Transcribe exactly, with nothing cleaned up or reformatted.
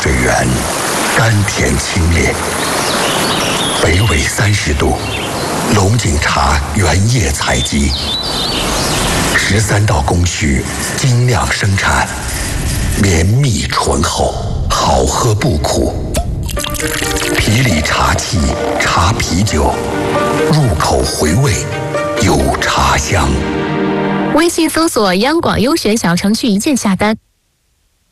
水源，甘甜清冽。北纬三十度，龙井茶原叶采集，十三道工序精酿生产，绵密醇厚，好喝不苦。皮里茶气，茶啤酒，入口回味，有茶香。 微信搜索央广优选小程序一键下单。